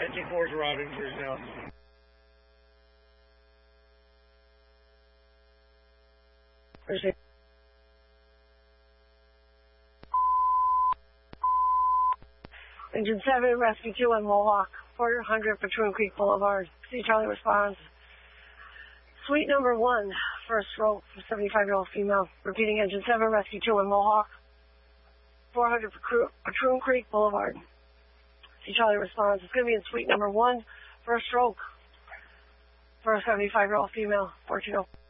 Engine 4's routing bridge now. Engine 7, Rescue 2 on Mohawk, 400 Patroon Creek Boulevard. See Charlie responds. Suite number 1, first row for 75-year-old female. Repeating, Engine 7, Rescue 2 on Mohawk, 400 Patroon Creek Boulevard. See Charlie responds. It's going to be in suite number 1, first stroke for a 75-year-old female, 14